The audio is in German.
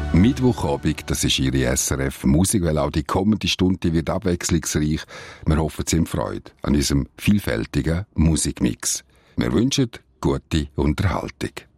Mittwochabend, das ist Ihre SRF Musik, weil auch die kommende Stunde wird abwechslungsreich. Wir hoffen, Sie haben Freude an unserem vielfältigen Musikmix. Wir wünschen gute Unterhaltung.